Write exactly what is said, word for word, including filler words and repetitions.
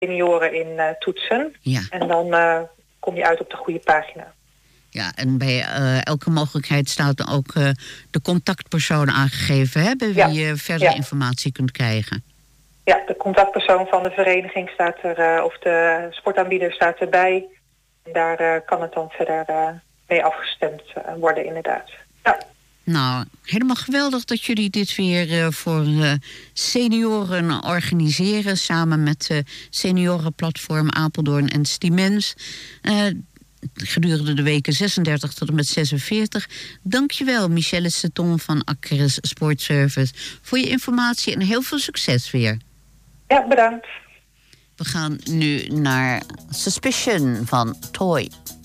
senioren in uh, toetsen. Ja. En dan uh, kom je uit op de goede pagina. Ja, en bij uh, elke mogelijkheid staat dan ook uh, de contactpersoon aangegeven, hè, bij wie je ja. verder ja. informatie kunt krijgen. Ja, de contactpersoon van de vereniging staat er, uh, of de sportaanbieder staat erbij. En daar uh, kan het dan verder uh, mee afgestemd uh, worden, inderdaad. Ja. Nou, helemaal geweldig dat jullie dit weer uh, voor uh, senioren organiseren, samen met uh, seniorenplatform Apeldoorn en Stiemens. Uh, gedurende de weken zesendertig tot en met zesenveertig. Dankjewel, Michelle Seton van Ackeres Sportservice, voor je informatie en heel veel succes weer. Ja, bedankt. We gaan nu naar Suspicion van Toy.